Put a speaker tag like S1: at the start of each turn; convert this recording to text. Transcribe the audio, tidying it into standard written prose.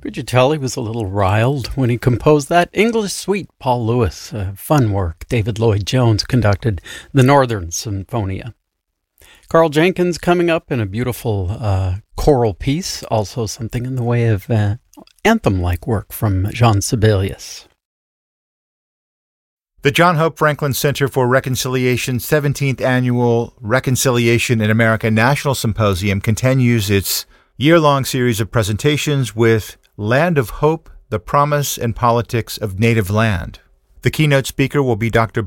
S1: Could you tell he was a little riled when he composed that English suite? Paul Lewis, fun work. David Lloyd Jones conducted the Northern Sinfonia. Carl Jenkins coming up in a beautiful choral piece, also something in the way of anthem-like work from Jean Sibelius.
S2: The John Hope Franklin Center for Reconciliation's 17th Annual Reconciliation in America National Symposium continues its year-long series of presentations with Land of Hope, the Promise and Politics of Native Land. The keynote speaker will be Dr.